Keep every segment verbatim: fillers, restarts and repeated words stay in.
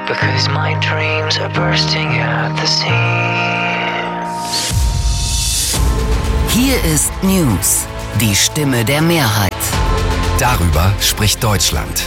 because my dreams are bursting at the seams. Hier ist News, die Stimme der Mehrheit. Darüber spricht Deutschland.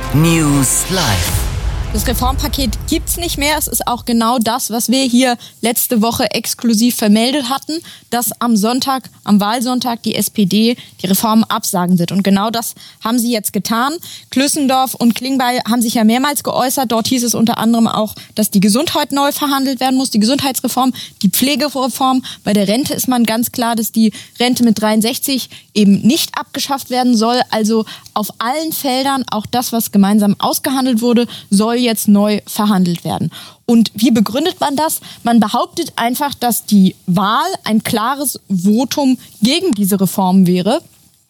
News Live. Das Reformpaket gibt's nicht mehr. Es ist auch genau das, was wir hier letzte Woche exklusiv vermeldet hatten, dass am Sonntag, am Wahlsonntag die S P D die Reform absagen wird. Und genau das haben sie jetzt getan. Klüssendorf und Klingbeil haben sich ja mehrmals geäußert. Dort hieß es unter anderem auch, dass die Gesundheit neu verhandelt werden muss, die Gesundheitsreform, die Pflegereform. Bei der Rente ist man ganz klar, dass die Rente mit dreiundsechzig eben nicht abgeschafft werden soll. Also auf allen Feldern, auch das, was gemeinsam ausgehandelt wurde, soll jetzt neu verhandelt werden. Und wie begründet man das? Man behauptet einfach, dass die Wahl ein klares Votum gegen diese Reform wäre.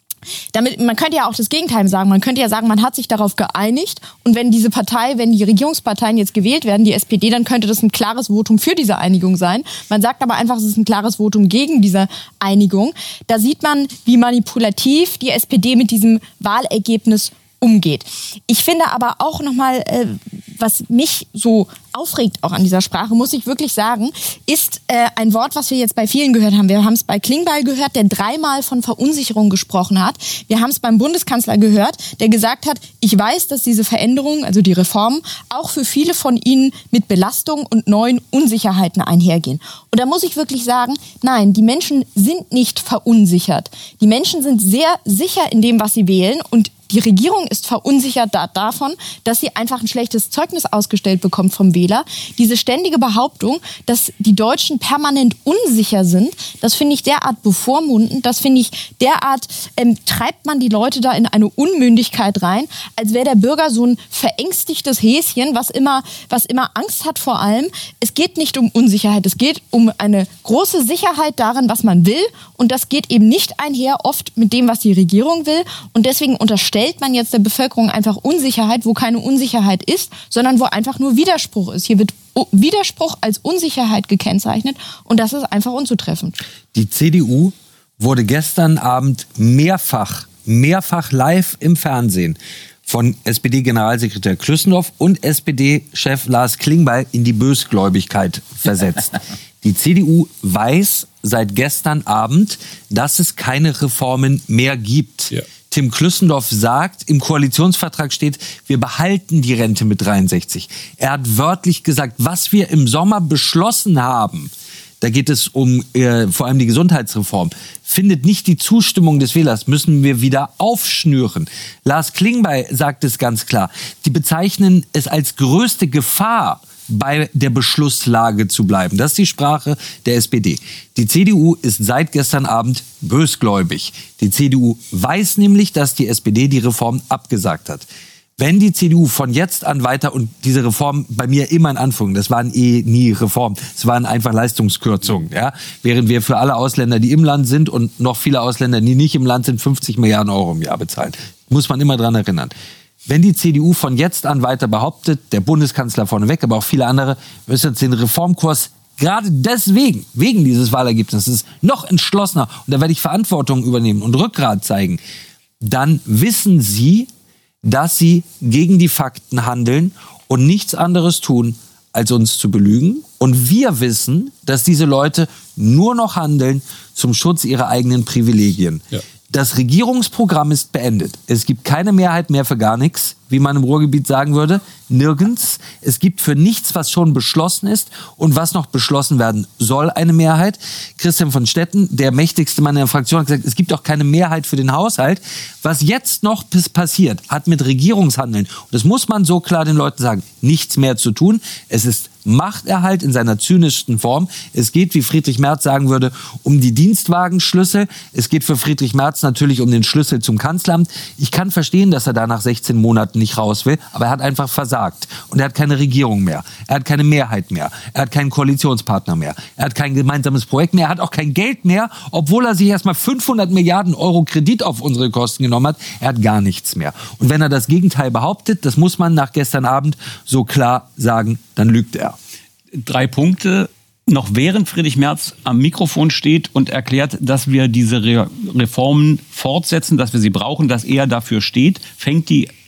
Damit, man könnte ja auch das Gegenteil sagen. Man könnte ja sagen, man hat sich darauf geeinigt. Und wenn diese Partei, wenn die Regierungsparteien jetzt gewählt werden, die S P D, dann könnte das ein klares Votum für diese Einigung sein. Man sagt aber einfach, es ist ein klares Votum gegen diese Einigung. Da sieht man, wie manipulativ die S P D mit diesem Wahlergebnis umgeht. Ich finde aber auch nochmal, äh, was mich so aufregt auch an dieser Sprache, muss ich wirklich sagen, ist äh, ein Wort, was wir jetzt bei vielen gehört haben. Wir haben es bei Klingbeil gehört, der dreimal von Verunsicherung gesprochen hat. Wir haben es beim Bundeskanzler gehört, der gesagt hat, ich weiß, dass diese Veränderungen, also die Reformen, auch für viele von Ihnen mit Belastung und neuen Unsicherheiten einhergehen. Und da muss ich wirklich sagen, nein, die Menschen sind nicht verunsichert. Die Menschen sind sehr sicher in dem, was sie wählen, und die Regierung ist verunsichert da, davon, dass sie einfach ein schlechtes Zeugnis ausgestellt bekommt vom Wähler. Diese ständige Behauptung, dass die Deutschen permanent unsicher sind, das finde ich derart bevormundend, das finde ich derart, ähm, treibt man die Leute da in eine Unmündigkeit rein, als wäre der Bürger so ein verängstigtes Häschen, was immer, was immer Angst hat vor allem. Es geht nicht um Unsicherheit, es geht um eine große Sicherheit darin, was man will, und das geht eben nicht einher oft mit dem, was die Regierung will, und deswegen unterstellt stellt man jetzt der Bevölkerung einfach Unsicherheit, wo keine Unsicherheit ist, sondern wo einfach nur Widerspruch ist. Hier wird Widerspruch als Unsicherheit gekennzeichnet, und das ist einfach unzutreffend. Die C D U wurde gestern Abend mehrfach, mehrfach live im Fernsehen von S P D-Generalsekretär Klüssendorf und S P D-Chef Lars Klingbeil in die Bösgläubigkeit versetzt. Die C D U weiß seit gestern Abend, dass es keine Reformen mehr gibt. Ja. Tim Klüssendorf sagt, im Koalitionsvertrag steht, wir behalten die Rente mit dreiundsechzig. Er hat wörtlich gesagt, was wir im Sommer beschlossen haben, da geht es um äh, vor allem die Gesundheitsreform, findet nicht die Zustimmung des Wählers, müssen wir wieder aufschnüren. Lars Klingbeil sagt es ganz klar. Die bezeichnen es als größte Gefahr, bei der Beschlusslage zu bleiben. Das ist die Sprache der S P D. Die C D U ist seit gestern Abend bösgläubig. Die C D U weiß nämlich, dass die S P D die Reform abgesagt hat. Wenn die C D U von jetzt an weiter, und diese Reform bei mir immer in Anführung, das waren eh nie Reformen, es waren einfach Leistungskürzungen. Ja? Während wir für alle Ausländer, die im Land sind, und noch viele Ausländer, die nicht im Land sind, fünfzig Milliarden Euro im Jahr bezahlen. Muss man immer dran erinnern. Wenn die C D U von jetzt an weiter behauptet, der Bundeskanzler vorneweg, aber auch viele andere, müssen jetzt den Reformkurs gerade deswegen, wegen dieses Wahlergebnisses, noch entschlossener, und da werde ich Verantwortung übernehmen und Rückgrat zeigen, dann wissen sie, dass sie gegen die Fakten handeln und nichts anderes tun, als uns zu belügen. Und wir wissen, dass diese Leute nur noch handeln zum Schutz ihrer eigenen Privilegien. Ja. Das Regierungsprogramm ist beendet. Es gibt keine Mehrheit mehr für gar nichts, wie man im Ruhrgebiet sagen würde. Nirgends. Es gibt für nichts, was schon beschlossen ist und was noch beschlossen werden soll, eine Mehrheit. Christian von Stetten, der mächtigste Mann in der Fraktion, hat gesagt, es gibt auch keine Mehrheit für den Haushalt. Was jetzt noch passiert, hat mit Regierungshandeln, und das muss man so klar den Leuten sagen, nichts mehr zu tun. Es ist Machterhalt in seiner zynischsten Form. Es geht, wie Friedrich Merz sagen würde, um die Dienstwagenschlüssel. Es geht für Friedrich Merz natürlich um den Schlüssel zum Kanzleramt. Ich kann verstehen, dass er da nach sechzehn Monaten nicht raus will, aber er hat einfach versagt. Und er hat keine Regierung mehr. Er hat keine Mehrheit mehr. Er hat keinen Koalitionspartner mehr. Er hat kein gemeinsames Projekt mehr. Er hat auch kein Geld mehr, obwohl er sich erstmal fünfhundert Milliarden Euro Kredit auf unsere Kosten genommen hat. Er hat gar nichts mehr. Und wenn er das Gegenteil behauptet, das muss man nach gestern Abend so klar sagen, dann lügt er. Drei Punkte. Noch während Friedrich Merz am Mikrofon steht und erklärt, dass wir diese Re- Reformen fortsetzen, dass wir sie brauchen, dass er dafür steht, fängt die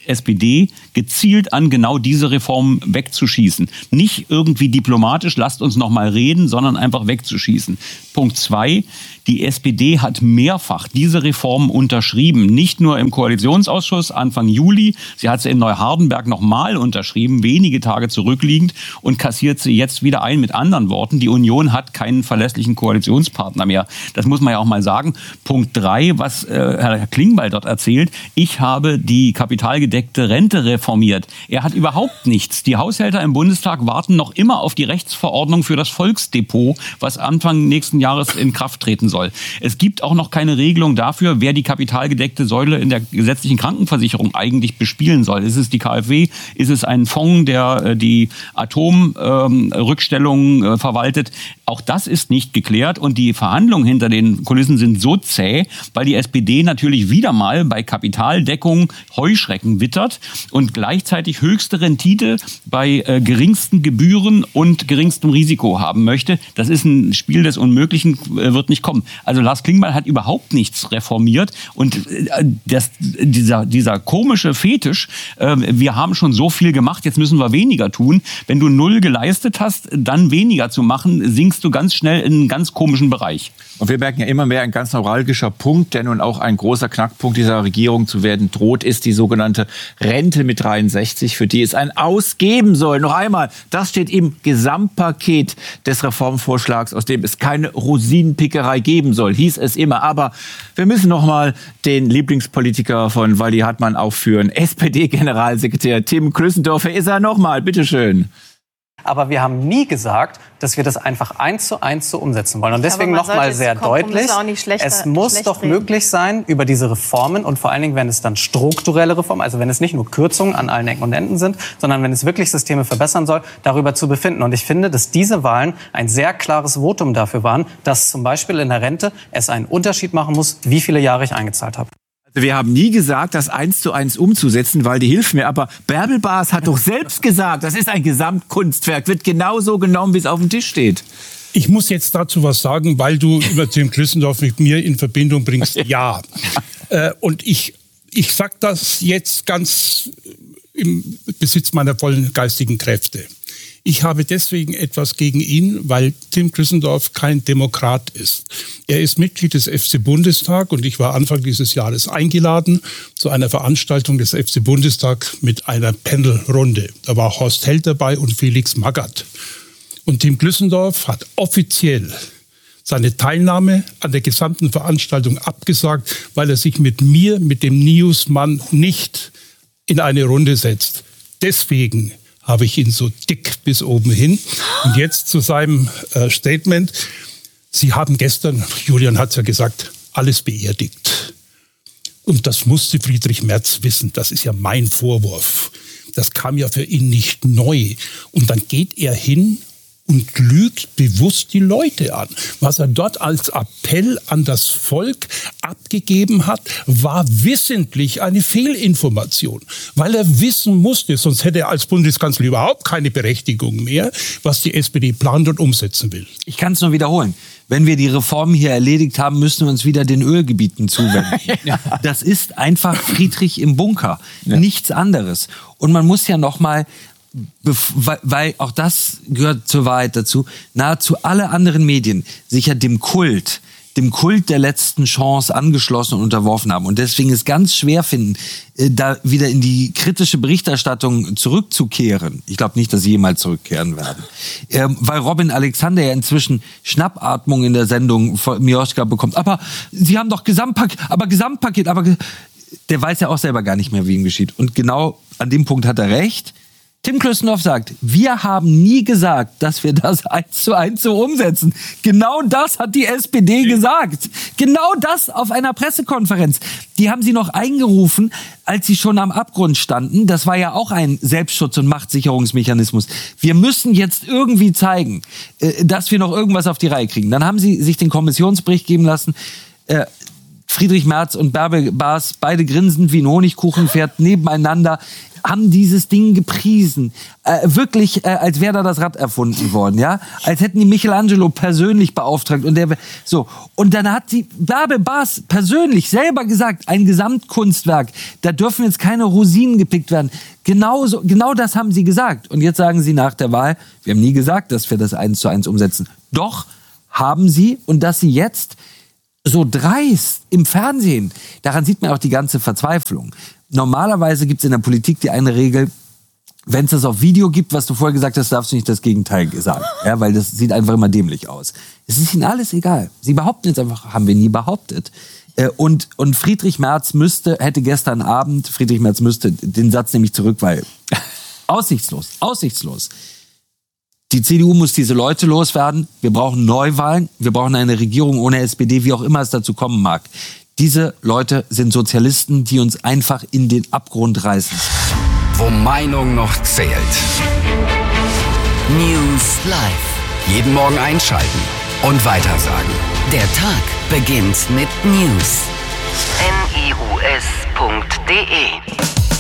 S P D gezielt an, genau diese Reform wegzuschießen. Nicht irgendwie diplomatisch, lasst uns noch mal reden, sondern einfach wegzuschießen. Punkt zwei, die S P D hat mehrfach diese Reformen unterschrieben. Nicht nur im Koalitionsausschuss Anfang Juli, sie hat sie in Neuhardenberg noch mal unterschrieben, wenige Tage zurückliegend, und kassiert sie jetzt wieder ein. Mit anderen Worten, die Union hat keinen verlässlichen Koalitionspartner mehr. Das muss man ja auch mal sagen. Punkt drei, was äh, Herr Klingbeil dort erzählt, ich habe die kapitalgedeckte Rente reformiert. Er hat überhaupt nichts. Die Haushälter im Bundestag warten noch immer auf die Rechtsverordnung für das Volksdepot, was Anfang nächsten Jahres in Kraft treten soll. Es gibt auch noch keine Regelung dafür, wer die kapitalgedeckte Säule in der gesetzlichen Krankenversicherung eigentlich bespielen soll. Ist es die K f W? Ist es ein Fonds, der äh, die Atomrückstellungen ähm, äh, verwaltet? Auch das ist nicht geklärt, und die Verhandlungen hinter den Kulissen sind so zäh, weil die S P D natürlich wieder mal bei Kapitaldeckung Heuschrecken wittert und gleichzeitig höchste Rendite bei äh, geringsten Gebühren und geringstem Risiko haben möchte. Das ist ein Spiel des Unmöglichen, äh, wird nicht kommen. Also Lars Klingbeil hat überhaupt nichts reformiert, und äh, das, dieser, dieser komische Fetisch, äh, wir haben schon so viel gemacht, jetzt müssen wir weniger tun. Wenn du null geleistet hast, dann weniger zu machen, sinkst du ganz schnell in einen ganz komischen Bereich. Und wir merken ja immer mehr, ein ganz neuralgischer Punkt, der nun auch ein großer Knackpunkt dieser Regierung zu werden droht, ist die sogenannte Rente mit dreiundsechzig, für die es ein Aus geben soll. Noch einmal, das steht im Gesamtpaket des Reformvorschlags, aus dem es keine Rosinenpickerei geben soll, hieß es immer. Aber wir müssen noch mal den Lieblingspolitiker von Waldi Hartmann aufführen. S P D-Generalsekretär Tim Klössendorfer ist er noch mal. Bitteschön. Aber wir haben nie gesagt, dass wir das einfach eins zu eins so umsetzen wollen. Und deswegen noch mal sehr deutlich, es muss doch möglich sein, über diese Reformen, und vor allen Dingen, wenn es dann strukturelle Reformen, also wenn es nicht nur Kürzungen an allen Ecken und Enden sind, sondern wenn es wirklich Systeme verbessern soll, darüber zu befinden. Und ich finde, dass diese Wahlen ein sehr klares Votum dafür waren, dass zum Beispiel in der Rente es einen Unterschied machen muss, wie viele Jahre ich eingezahlt habe. Wir haben nie gesagt, das eins zu eins umzusetzen, weil die hilft mir. Aber Bärbel Baas hat doch selbst gesagt, das ist ein Gesamtkunstwerk, wird genauso genommen, wie es auf dem Tisch steht. Ich muss jetzt dazu was sagen, weil du über Tim Klössendorf mit mir in Verbindung bringst. Ja. äh, und ich, ich sag das jetzt ganz im Besitz meiner vollen geistigen Kräfte. Ich habe deswegen etwas gegen ihn, weil Tim Klössendorf kein Demokrat ist. Er ist Mitglied des F C-Bundestag, und ich war Anfang dieses Jahres eingeladen zu einer Veranstaltung des F C-Bundestag mit einer Panelrunde. Da war Horst Held dabei und Felix Magath. Und Tim Klössendorf hat offiziell seine Teilnahme an der gesamten Veranstaltung abgesagt, weil er sich mit mir, mit dem Newsmann, nicht in eine Runde setzt. Deswegen habe ich ihn so dick bis oben hin. Und jetzt zu seinem äh, Statement. Sie haben gestern, Julian hat es ja gesagt, alles beerdigt. Und das musste Friedrich Merz wissen. Das ist ja mein Vorwurf. Das kam ja für ihn nicht neu. Und dann geht er hin und lügt bewusst die Leute an. Was er dort als Appell an das Volk abgegeben hat, war wissentlich eine Fehlinformation, weil er wissen musste, sonst hätte er als Bundeskanzler überhaupt keine Berechtigung mehr, was die S P D plant und umsetzen will. Ich kann es nur wiederholen. Wenn wir die Reformen hier erledigt haben, müssen wir uns wieder den Ölgebieten zuwenden. Ja. Das ist einfach Friedrich im Bunker, ja. Nichts anderes. Und man muss ja noch mal, weil, weil auch das gehört zur Wahrheit dazu, nahezu alle anderen Medien sich ja dem Kult, dem Kult der letzten Chance angeschlossen und unterworfen haben. Und deswegen es ganz schwer finden, da wieder in die kritische Berichterstattung zurückzukehren. Ich glaube nicht, dass sie jemals zurückkehren werden. Ähm, weil Robin Alexander ja inzwischen Schnappatmung in der Sendung von Mioschka bekommt. Aber sie haben doch Gesamtpaket, aber Gesamtpaket, aber der weiß ja auch selber gar nicht mehr, wie ihm geschieht. Und genau an dem Punkt hat er recht. Tim Klössendorf sagt, wir haben nie gesagt, dass wir das eins zu eins so umsetzen. Genau das hat die S P D gesagt. Genau das auf einer Pressekonferenz. Die haben sie noch eingerufen, als sie schon am Abgrund standen. Das war ja auch ein Selbstschutz- und Machtsicherungsmechanismus. Wir müssen jetzt irgendwie zeigen, dass wir noch irgendwas auf die Reihe kriegen. Dann haben sie sich den Kommissionsbericht geben lassen. Friedrich Merz und Bärbel Baas, beide grinsend wie ein Honigkuchenpferd nebeneinander. haben dieses Ding gepriesen. Äh, wirklich, äh, als wäre da das Rad erfunden worden, ja? Als hätten die Michelangelo persönlich beauftragt und der, so. Und dann hat die Bärbel Baas persönlich selber gesagt, ein Gesamtkunstwerk, da dürfen jetzt keine Rosinen gepickt werden. Genau so, genau das haben sie gesagt. Und jetzt sagen sie nach der Wahl, wir haben nie gesagt, dass wir das eins zu eins umsetzen. Doch haben sie, und dass sie jetzt so dreist im Fernsehen, daran sieht man auch die ganze Verzweiflung. Normalerweise gibt es in der Politik die eine Regel, wenn es das auf Video gibt, was du vorher gesagt hast, darfst du nicht das Gegenteil sagen. Ja, weil das sieht einfach immer dämlich aus. Es ist ihnen alles egal. Sie behaupten jetzt einfach, haben wir nie behauptet. Und, und Friedrich Merz müsste, hätte gestern Abend, Friedrich Merz müsste den Satz nämlich zurück, weil aussichtslos, aussichtslos. Die C D U muss diese Leute loswerden. Wir brauchen Neuwahlen. Wir brauchen eine Regierung ohne S P D, wie auch immer es dazu kommen mag. Diese Leute sind Sozialisten, die uns einfach in den Abgrund reißen. Wo Meinung noch zählt. News Live. Jeden Morgen einschalten und weitersagen. Der Tag beginnt mit News. N I U S punkt D E